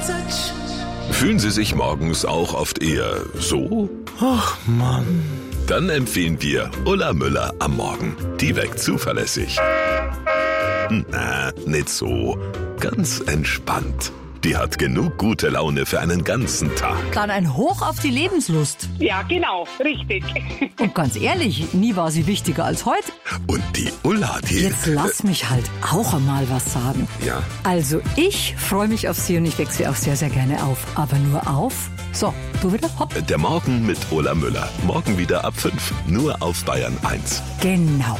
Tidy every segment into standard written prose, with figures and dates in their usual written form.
Fühlen Sie sich morgens auch oft eher so? Ach Mann. Dann empfehlen wir Ulla Müller am Morgen. Die weckt zuverlässig. Na, nicht so. Ganz entspannt. Die hat genug gute Laune für einen ganzen Tag. Dann ein Hoch auf die Lebenslust. Ja, genau, richtig. Und ganz ehrlich, nie war sie wichtiger als heute. Und die Ulla, die... Jetzt lass mich halt auch einmal was sagen. Ja. Also ich freue mich auf Sie und ich wecke Sie auch sehr, sehr gerne auf. Aber nur auf. So, du wieder hopp. Der Morgen mit Ulla Müller. Morgen wieder ab 5. Nur auf Bayern 1. Genau.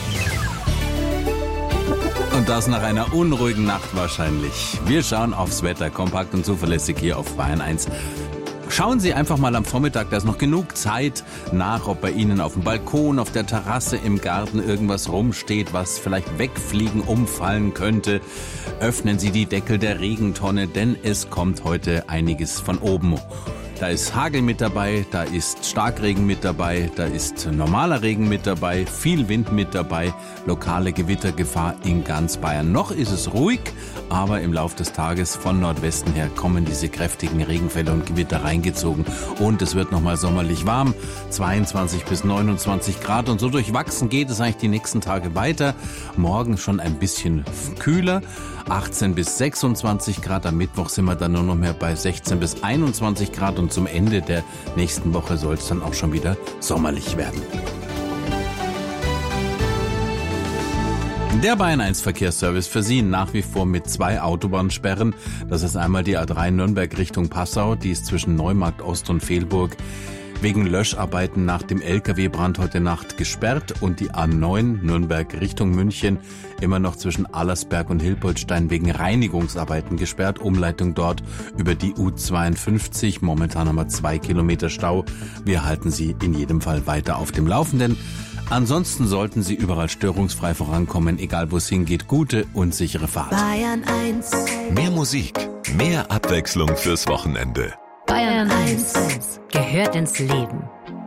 Und das nach einer unruhigen Nacht wahrscheinlich. Wir schauen aufs Wetter, kompakt und zuverlässig hier auf Bayern 1. Schauen Sie einfach mal am Vormittag, da ist noch genug Zeit nach, ob bei Ihnen auf dem Balkon, auf der Terrasse, im Garten irgendwas rumsteht, was vielleicht wegfliegen, umfallen könnte. Öffnen Sie die Deckel der Regentonne, denn es kommt heute einiges von oben. Da ist Hagel mit dabei, da ist Starkregen mit dabei, da ist normaler Regen mit dabei, viel Wind mit dabei, lokale Gewittergefahr in ganz Bayern. Noch ist es ruhig, aber im Laufe des Tages von Nordwesten her kommen diese kräftigen Regenfälle und Gewitter reingezogen. Und es wird nochmal sommerlich warm, 22 bis 29 Grad. Und so durchwachsen geht es eigentlich die nächsten Tage weiter. Morgen schon ein bisschen kühler, 18 bis 26 Grad. Am Mittwoch sind wir dann nur noch mehr bei 16 bis 21 Grad. Und zum Ende der nächsten Woche soll es dann auch schon wieder sommerlich werden. Der Bayern 1 Verkehrsservice für Sie nach wie vor mit 2 Autobahnsperren. Das ist einmal die A3 Nürnberg Richtung Passau, die ist zwischen Neumarkt Ost und Vehlburg wegen Löscharbeiten nach dem LKW-Brand heute Nacht gesperrt, und die A9 Nürnberg Richtung München immer noch zwischen Allersberg und Hilpoltstein wegen Reinigungsarbeiten gesperrt. Umleitung dort über die U52. Momentan haben wir 2 Kilometer Stau. Wir halten Sie in jedem Fall weiter auf dem Laufenden. Ansonsten sollten Sie überall störungsfrei vorankommen, egal wo es hingeht. Gute und sichere Fahrt. Bayern 1. Mehr Musik, mehr Abwechslung fürs Wochenende. Bayern 1 gehört ins Leben.